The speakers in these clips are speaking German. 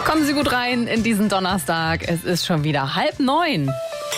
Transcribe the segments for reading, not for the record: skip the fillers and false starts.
Kommen Sie gut rein in diesen Donnerstag. Es ist schon wieder 8:30.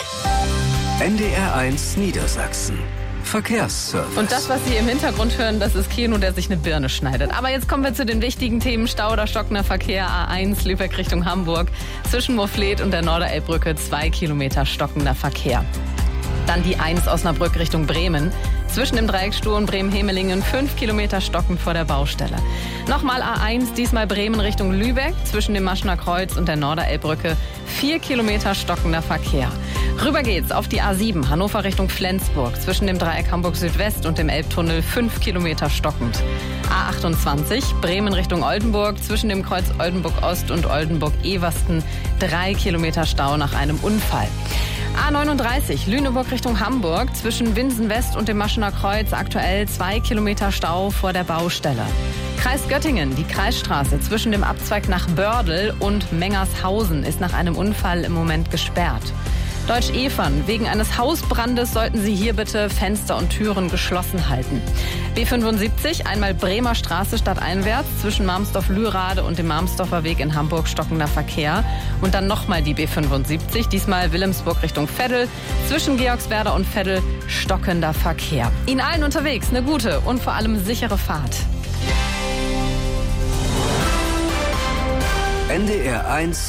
NDR1 Niedersachsen. Verkehrsservice. Und das, was Sie im Hintergrund hören, das ist Keno, der sich eine Birne schneidet. Aber jetzt kommen wir zu den wichtigen Themen. Stau oder stockender Verkehr, A1 Lübeck Richtung Hamburg. Zwischen Moorfleet und der Norderelbbrücke 2 Kilometer stockender Verkehr. Dann die 1 Osnabrück Richtung Bremen. Zwischen dem Dreiecksstuhl und Bremen-Hemelingen 5 Kilometer stockend vor der Baustelle. Nochmal A1, diesmal Bremen Richtung Lübeck. Zwischen dem Maschener Kreuz und der Norderelbbrücke 4 Kilometer stockender Verkehr. Rüber geht's auf die A7 Hannover Richtung Flensburg. Zwischen dem Dreieck Hamburg Südwest und dem Elbtunnel 5 Kilometer stockend. A28 Bremen Richtung Oldenburg. Zwischen dem Kreuz Oldenburg Ost und Oldenburg Eversten 3 Kilometer Stau nach einem Unfall. A39 Lüneburg Richtung Hamburg. Zwischen Winsen West und dem Maschener Kreuz aktuell 2 Kilometer Stau vor der Baustelle. Kreis Göttingen, die Kreisstraße zwischen dem Abzweig nach Bördel und Mengershausen ist nach einem Unfall im Moment gesperrt. Deutsch-Evern, wegen eines Hausbrandes sollten Sie hier bitte Fenster und Türen geschlossen halten. B75, einmal Bremer Straße stadteinwärts zwischen Marmsdorf-Lührade und dem Marmsdorfer Weg in Hamburg stockender Verkehr. Und dann nochmal die B75, diesmal Wilhelmsburg Richtung Veddel, zwischen Georgswerda und Veddel stockender Verkehr. Ihnen allen unterwegs eine gute und vor allem sichere Fahrt. NDR1